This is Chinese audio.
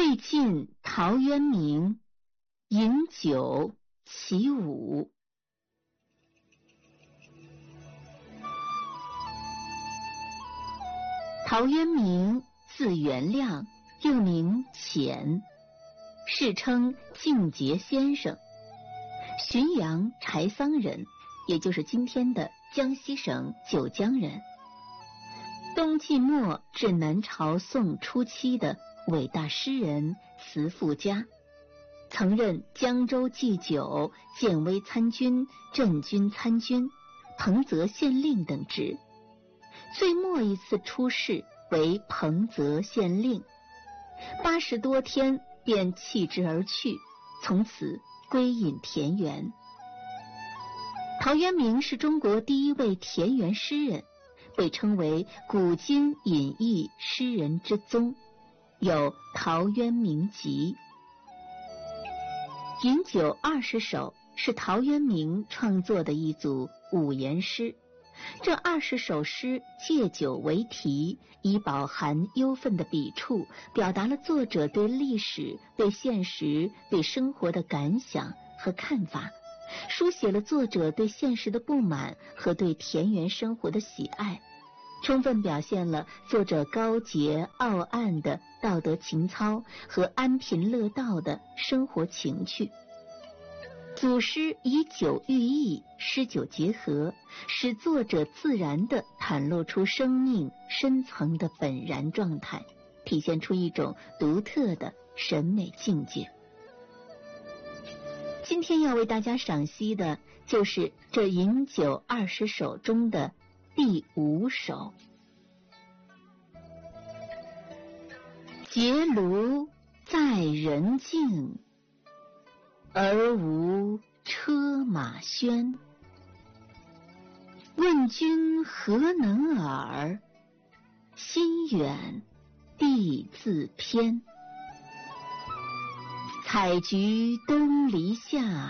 魏晋陶渊明饮酒起舞。陶渊明字元亮，又名潜，世称净节先生，浔阳柴桑人，也就是今天的江西省九江人。东晋末至南朝宋初期的伟大诗人、词赋家，曾任江州祭酒、建威参军、镇军参军、彭泽县令等职。最末一次出仕为彭泽县令，80多天便弃职而去，从此归隐田园。陶渊明是中国第一位田园诗人，被称为古今隐逸诗人之宗，有《陶渊明集》。饮酒20首是陶渊明创作的一组五言诗。这20首诗借酒为题，以饱含忧愤的笔触，表达了作者对历史、对现实、对生活的感想和看法，书写了作者对现实的不满和对田园生活的喜爱，充分表现了作者高洁傲岸的道德情操和安贫乐道的生活情趣。组诗以酒喻意，诗酒结合，使作者自然地袒露出生命深层的本然状态，体现出一种独特的审美境界。今天要为大家赏析的就是这饮酒20首中的第5首。结庐在人境，而无车马喧。问君何能尔？心远地自偏。采菊东篱下，